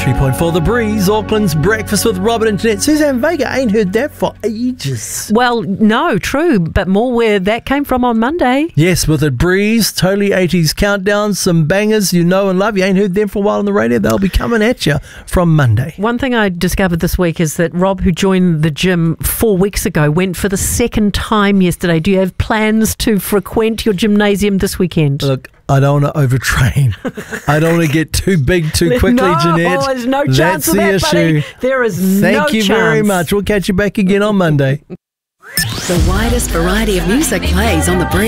103.4 The Breeze, Auckland's Breakfast with Robert and Jeanette. Suzanne Vega, ain't heard that for ages. Well, no, true, but more where that came from on Monday. Yes, with a breeze, totally 80s countdown, some bangers you know and love. You ain't heard them for a while on the radio. They'll be coming at you from Monday. One thing I discovered this week is that Rob, who joined the gym 4 weeks ago, went for the second time yesterday. Do you have plans to frequent your gymnasium this weekend? Look, I don't want to overtrain. I don't want to get too big too quickly, Jeanette. Oh, there's no chance of that, buddy. There is no chance. Thank you very much. We'll catch you back again on Monday. The widest variety of music plays on The Breeze.